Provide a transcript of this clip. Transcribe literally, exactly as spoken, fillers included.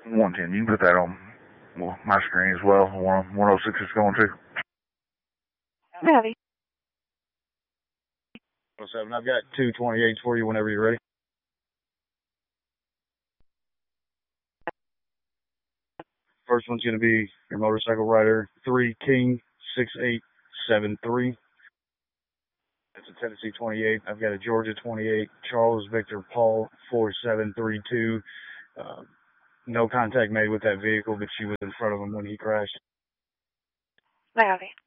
one ten. You can put that on well, my screen as well. one oh six is going to. Ready. one oh seven, I've got two twenty-eights for you whenever you're ready. First one's going to be your motorcycle rider, three King six eight seven three. That's a Tennessee twenty-eight. I've got a Georgia twenty-eight, Charles Victor Paul four seven three two. Uh, no contact made with that vehicle, but she was in front of him when he crashed. Ready.